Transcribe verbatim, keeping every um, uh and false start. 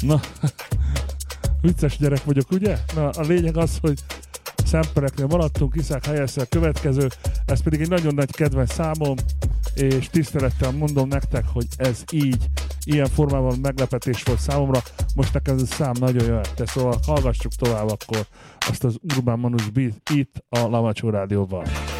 Na, vicces gyerek vagyok, ugye? Na, a lényeg az, hogy szempereknél maradtunk, Iszák Hayes-szel következő, ez pedig egy nagyon nagy kedvenc számom, és tisztelettel mondom nektek, hogy ez így, ilyen formában meglepetés volt számomra, most nekem ez a szám nagyon jöhet, szóval hallgassuk tovább akkor azt az Urban Manus Beat itt a Lamacsó Rádióban.